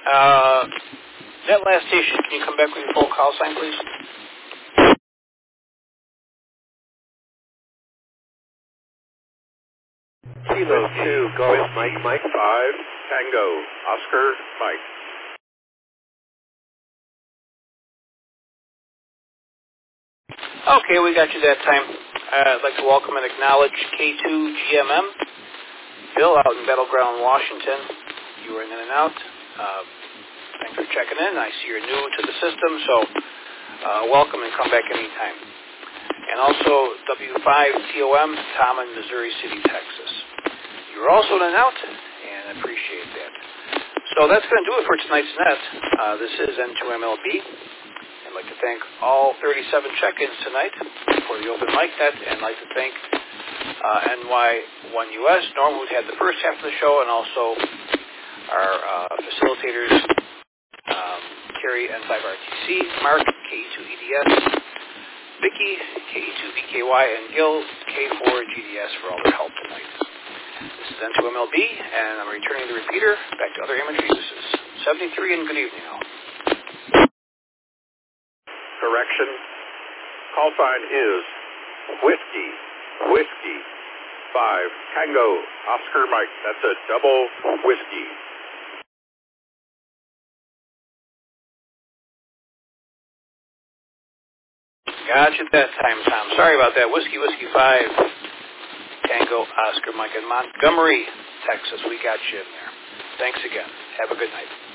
That last station, can you come back with your full call sign, please? Kilo 2, go with Mike 5, Tango, Oscar, Mike. Okay, we got you that time. I'd like to welcome and acknowledge K2GMM, Bill out in Battleground, Washington. You were in and out. Thanks for checking in. I see you're new to the system, so welcome and come back anytime. And also W5TOM, Tom in Missouri City, Texas. You're also in and out, and I appreciate that. So that's going to do it for tonight's net. This is N2MLB. I'd like to thank all 37 check-ins tonight for the open mic net, and I'd like to thank NY1US, Norm, who had the first half of the show, and also our facilitators, Terry, N5RTC, Mark, KE2EDS, Vicky, KE2BKY, and Gil, K4GDS, for all their help tonight. This is N2MLB, and I'm returning the repeater back to other amateur uses. 73, and good evening all. Correction. Call sign is Whiskey 5, Tango, Oscar, Mike. That's a double whiskey. Gotcha that time, Tom. Sorry about that. Whiskey 5, Tango, Oscar, Mike in Montgomery, Texas. We got you in there. Thanks again. Have a good night.